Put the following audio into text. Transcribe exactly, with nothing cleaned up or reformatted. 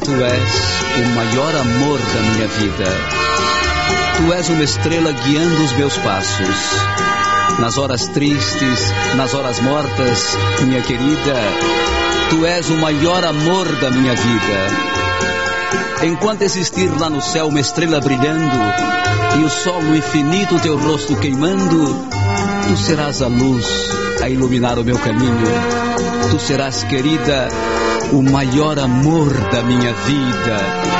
Tu és o maior amor da minha vida. Tu és uma estrela guiando os meus passos. Nas horas tristes, nas horas mortas, minha querida, Tu és o maior amor da minha vida. Enquanto existir lá no céu uma estrela brilhando e o sol no infinito teu rosto queimando, Tu serás a luz a iluminar o meu caminho. Tu serás, querida, o maior amor da minha vida.